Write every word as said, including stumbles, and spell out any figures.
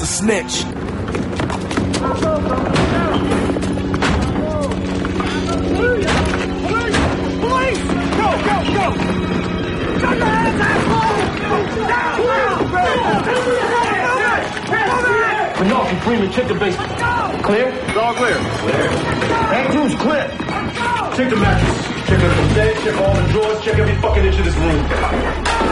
snitch. Police! Go, go, go! Shut your hands, asshole! Bernard and Freeman, check the basement. Clear? It's all clear. Clear. Andrews, clear. Check the mattress. Check the bed, check all the drawers, check every fucking inch of this room.